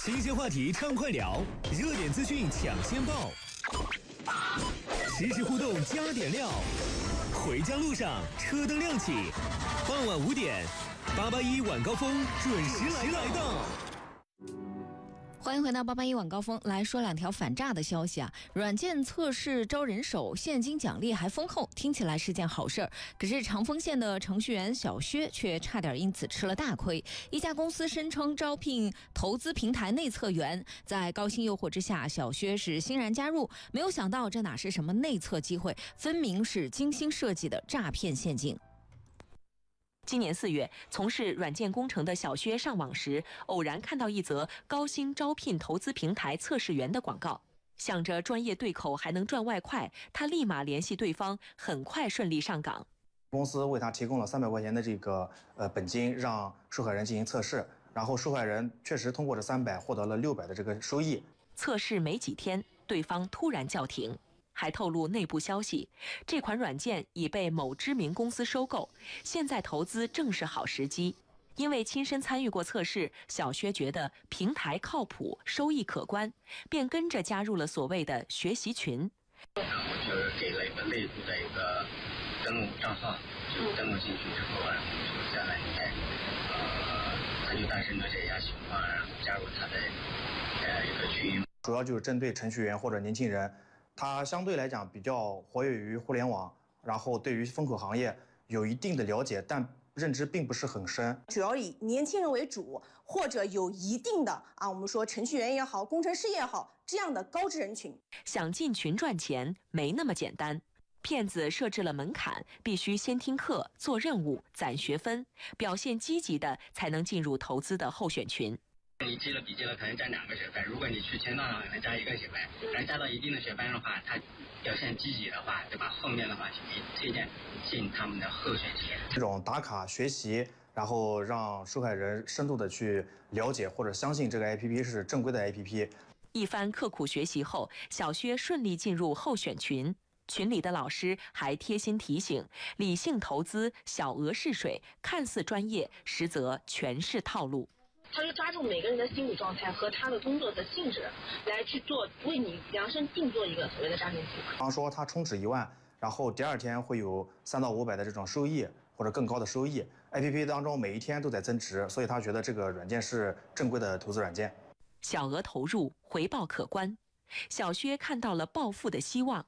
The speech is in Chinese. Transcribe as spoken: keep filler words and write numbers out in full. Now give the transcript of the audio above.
新鲜话题畅快聊，热点资讯抢先报，实时互动加点料。回家路上车灯亮起，傍晚五点，八八一晚高峰准时来到。 欢迎回到八八一晚高峰，来说两条反诈的消息啊！软件测试招人手，现金奖励还丰厚，听起来是件好事儿。可是长丰县的程序员小薛却差点因此吃了大亏。一家公司声称招聘投资平台内测员，在高薪诱惑之下，小薛是欣然加入，没有想到这哪是什么内测机会，分明是精心设计的诈骗陷阱。 今年四月，从事软件工程的小薛上网时，偶然看到一则高薪招聘投资平台测试员的广告，想着专业对口还能赚外快，他立马联系对方，很快顺利上岗。 公司为他提供了三百块钱的这个呃本金，让受害人进行测试，然后受害人确实通过这三百获得了六百的这个收益。 测试没几天，对方突然叫停。还透露内部消息，这款软件已被某知名公司收购，现在投资正是好时机。因为亲身参与过测试，小薛觉得平台靠谱，收益可观，便跟着加入了所谓的学习群。 然后就是给了一个内部的一个登录账号，就登录进去之后，然后就在里面，呃，他就诞生了这家情况，然后加入他的呃一个群。 主要就是针对程序员或者年轻人。他相对来讲比较活跃于互联网，然后对于风口行业有一定的了解，但认知并不是很深。 主要以年轻人为主，或者有一定的啊，我们说程序员也好，工程师也好，这样的高知人群。 想进群赚钱没那么简单，骗子设置了门槛，必须先听课、做任务、攒学分，表现积极的才能进入投资的候选群。 你记了笔记了，可能加两个学分。如果你去签到了，可能加一个学分。然后加到一定的学分的话，他表现积极的话，对吧？后面的话就可以推荐进他们的候选群。 这种打卡学习，然后让受害人深度的去了解或者相信这个 A P P 是正规的 A P P。 一番刻苦学习后，小薛顺利进入候选群。群里的老师还贴心提醒：理性投资，小额试水，看似专业，实则全是套路。 他就抓住每个人的心理状态和他的工作的性质，来去做为你量身定做一个所谓的诈骗计划。 比方说他充值一万，然后第二天会有三到五百的这种收益或者更高的收益。A P P 当中每一天都在增值，所以他觉得这个软件是正规的投资软件。 小额投入，回报可观。小薛看到了暴富的希望，